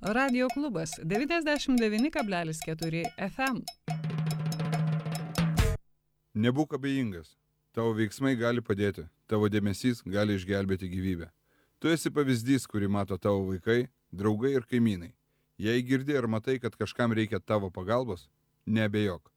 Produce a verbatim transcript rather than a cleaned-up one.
Radio klubas devyniasdešimt devyni kablelis keturi F M. Nebūk abejingas. Tavo veiksmai gali padėti. Tavo dėmesys gali išgelbėti gyvybę. Tu esi pavyzdys, kurį mato tavo vaikai, draugai ir kaimynai. Jei girdi ar matai, kad kažkam reikia tavo pagalbos, neabejok.